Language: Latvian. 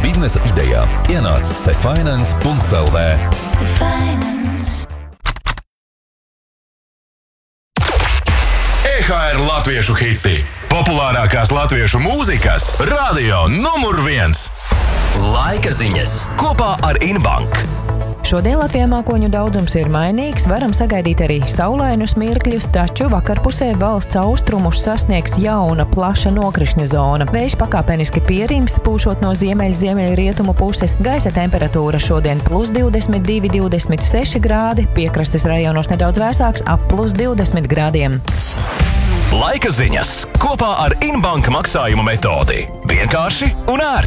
biznesa idejām. Ienāc sefinance.lv. EHR latviešu hiti. Populārākās latviešu mūzikas radio numur 1. Laika ziņas kopā ar Inbank. Šodien Latvijā mākoņu daudzums ir mainīgs, varam sagaidīt arī saulainus mirkļus, taču vakarpusē valsts austrumus sasniegs jauna plaša nokrišņu zona. Vējš pakāpeniski pierims, pūšot no ziemeļrietumu puses. Gaisa temperatūra šodien +22–26 grādi, piekrastes rajonos nedaudz vēsāks ap +20 grādiem. Laika ziņas kopā ar Inbank maksājumu metodi. Vienkārši un ērti.